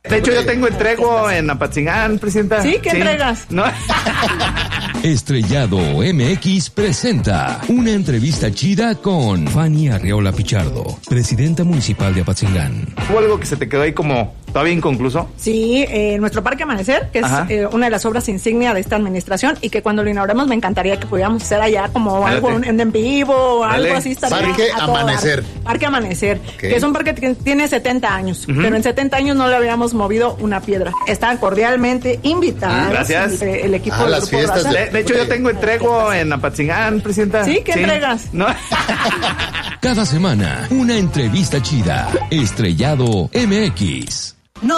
De hecho, yo tengo entrego en Apatzingán, presidenta. ¿Sí? ¿Qué entregas? ¿No? Estrellado MX presenta una entrevista chida con Fanny Arreola Pichardo, presidenta municipal de Apatzingán. ¿Hubo algo que se te quedó ahí como todavía inconcluso? Sí, nuestro Parque Amanecer, que es una de las obras insignia de esta administración y que cuando lo inauguremos me encantaría que pudiéramos hacer allá como algo en vivo, algo así. Parque Amanecer. Parque Amanecer, que es un parque que tiene 70 años, pero en 70 años no le habíamos movido una piedra. Están cordialmente invitados. Gracias. El equipo A del las Grupo fiestas Raza. De hecho, yo tengo entrego en Apatzingán, presidenta. ¿Sí? ¿Qué entregas? ¿No? Cada semana, una entrevista chida. Estrellado MX.